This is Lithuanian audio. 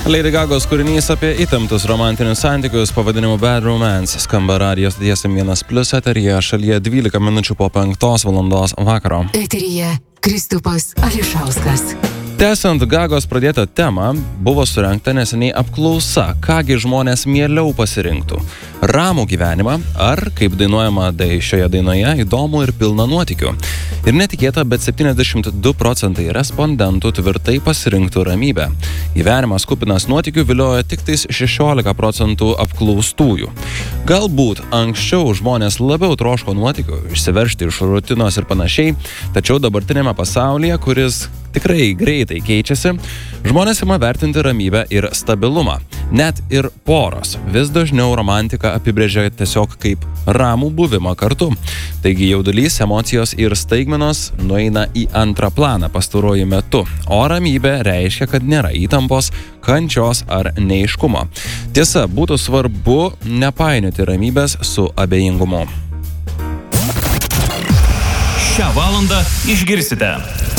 Lady Gagos kūrinys apie įtemptus romantinius santykius pavadinimu Bad Romance skamba radijo stoties M1+ eteryje šalyje 12 minučių po 5 valandos vakaro. Eteryje Kristupas Ališauskas. Tęsiant Gagos pradėtą temą, buvo surengta neseniai apklausa, kągi žmonės mieliau pasirinktų. Ramų gyvenimą ar, kaip dainuojama šioje dainoje, įdomų ir pilną nuotykių. Ir netikėta, bet 72% respondentų tvirtai pasirinktų ramybę. Gyvenimas kupinas nuotykių vilioja tik tais 16% apklaustųjų. Galbūt anksčiau žmonės labiau troško nuotykių, išsiveržti iš rutinos ir panašiai, tačiau dabartinėme pasaulyje, kuris tikrai greitai keičiasi, žmonės ima vertinti ramybę ir stabilumą. Net ir poros vis dažniau romantiką apibrėžia tiesiog kaip ramų buvimą kartu. Taigi jaudulys, emocijos ir staigmenos nueina į antrą planą pastaruoju metu, o ramybė reiškia, kad nėra įtampos, kančios ar neaiškumo. Tiesa, būtų svarbu nepainioti ramybės su abejingumu. Šią valandą išgirsite.